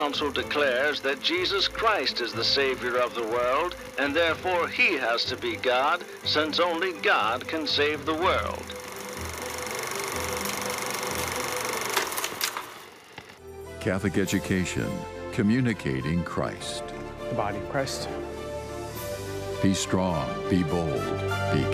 Council declares that Jesus Christ is the Savior of the world, and therefore he has to be God, since only God can save the world. Catholic education, communicating Christ. The body of Christ. Be strong, be bold, be